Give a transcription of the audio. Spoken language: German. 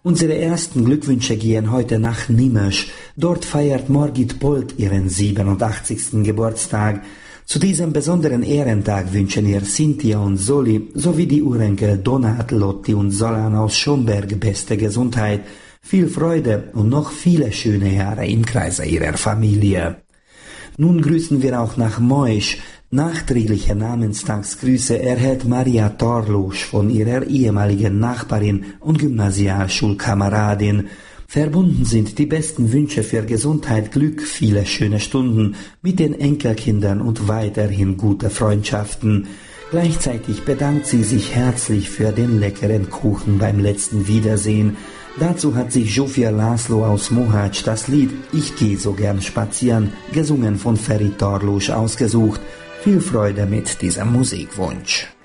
Unsere ersten Glückwünsche gehen heute nach Nimesch. Dort feiert Margit Polt ihren 87. Geburtstag. Zu diesem besonderen Ehrentag wünschen ihr Cynthia und Soli sowie die Urenkel Donat, Lotti und Solan aus Schomberg beste Gesundheit, viel Freude und noch viele schöne Jahre im Kreise ihrer Familie. Nun grüßen wir auch nach Moisch. Nachträgliche Namenstagsgrüße erhält Maria Torlusch von ihrer ehemaligen Nachbarin und Gymnasialschulkameradin. Verbunden sind die besten Wünsche für Gesundheit, Glück, viele schöne Stunden mit den Enkelkindern und weiterhin gute Freundschaften. Gleichzeitig bedankt sie sich herzlich für den leckeren Kuchen beim letzten Wiedersehen. Dazu hat sich Zsófia László aus Mohács das Lied Ich geh so gern spazieren, gesungen von Feri Torlusch, ausgesucht. Viel Freude mit diesem Musikwunsch.